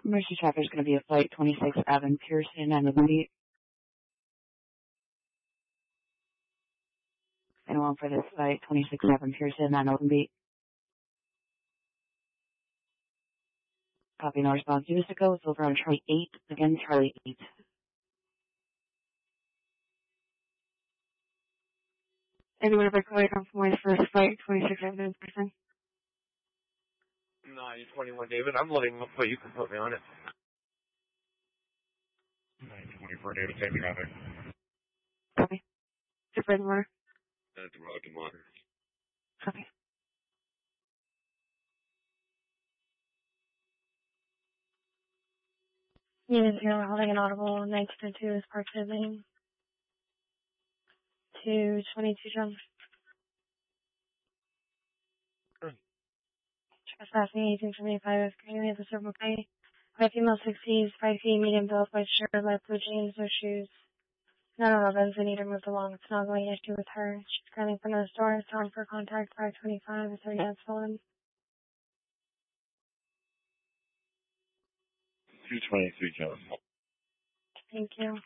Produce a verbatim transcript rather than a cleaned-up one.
Emergency traffic is going to be a flight twenty-six Avenue Pearson and Open Beach. Anyone for this flight twenty-six Avenue Pearson and Open Beach? Copy, no response. Units to go. It's over on Charlie eight. Again, Charlie eight. Anyone ever call you from the first flight twenty-six Avenue Pearson? nine twenty-one, David. I'm loading up, but you can put me on it. nine twenty-four, David. Same traffic. Copy. Different order. That's Rocky Water. Copy. Unit zero, holding an audible next to two is parked living. two twenty-two jump. Trespassing eighteen seventy-five is community of the Circle K. White female sixties, five feet, medium build, white shirt, light blue jeans, no shoes. None elevens, they need to move along. It's not going issue with her. She's currently in front of the store. It's on for contact five twenty-five. Is there any stolen? two twenty-three, Jones. Thank you.